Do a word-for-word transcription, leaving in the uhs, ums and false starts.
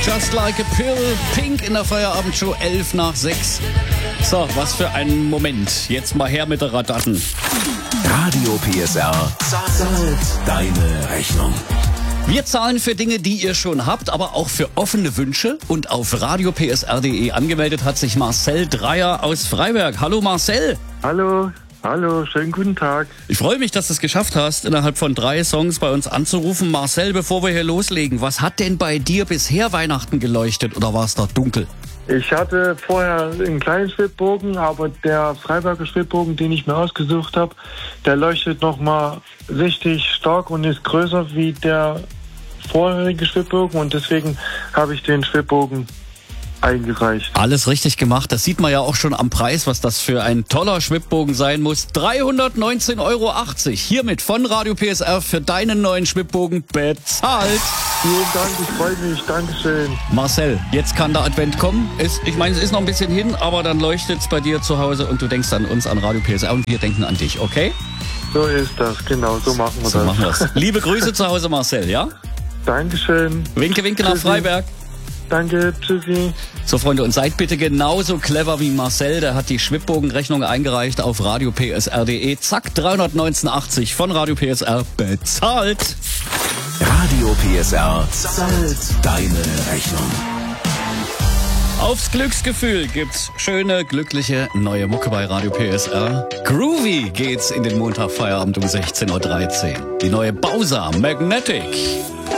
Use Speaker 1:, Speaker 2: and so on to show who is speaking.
Speaker 1: Just Like a Pill, Pink in der Feierabendshow, elf nach sechs. So, was für ein Moment. Jetzt mal her mit der Radatten.
Speaker 2: Radio P S R zahlt deine Rechnung.
Speaker 1: Wir zahlen für Dinge, die ihr schon habt, aber auch für offene Wünsche. Und auf radio p s r punkt d e angemeldet hat sich Marcel Dreier aus Freiberg. Hallo Marcel.
Speaker 3: Hallo, hallo, schönen guten Tag.
Speaker 1: Ich freue mich, dass du es geschafft hast, innerhalb von drei Songs bei uns anzurufen. Marcel, bevor wir hier loslegen, was hat denn bei dir bisher Weihnachten geleuchtet oder war es da dunkel?
Speaker 3: Ich hatte vorher einen kleinen Schwibbogen, aber der Freiberger Schwibbogen, den ich mir ausgesucht habe, der leuchtet nochmal richtig stark und ist größer wie der vorherige Schwibbogen und deswegen habe ich den Schwibbogen eingereicht.
Speaker 1: Alles richtig gemacht. Das sieht man ja auch schon am Preis, was das für ein toller Schwibbogen sein muss. dreihundertneunzehn Euro achtzig. Hiermit von Radio P S R für deinen neuen Schwibbogen bezahlt.
Speaker 3: Vielen Dank, ich freue mich. Dankeschön.
Speaker 1: Marcel, jetzt kann der Advent kommen. Ist, ich meine, es ist noch ein bisschen hin, aber dann leuchtet es bei dir zu Hause und du denkst an uns, an Radio P S R und wir denken an dich, okay?
Speaker 3: So ist das, genau, so machen wir
Speaker 1: so
Speaker 3: das.
Speaker 1: Machen wir's. Liebe Grüße zu Hause, Marcel, ja?
Speaker 3: Dankeschön.
Speaker 1: Winke, winke nach Freiberg.
Speaker 3: Danke, tschüssi.
Speaker 1: So, Freunde, und seid bitte genauso clever wie Marcel. Der hat die Schwibbogenrechnung eingereicht auf radio p s r punkt d e. Zack, dreihundertneunzehn Euro achtzig von Radio P S R bezahlt.
Speaker 2: Radio P S R zahlt deine Rechnung.
Speaker 1: Aufs Glücksgefühl gibt's schöne, glückliche, neue Mucke bei Radio P S R. Groovy geht's in den Montagfeierabend um sechzehn Uhr dreizehn. Die neue Bowser Magnetic.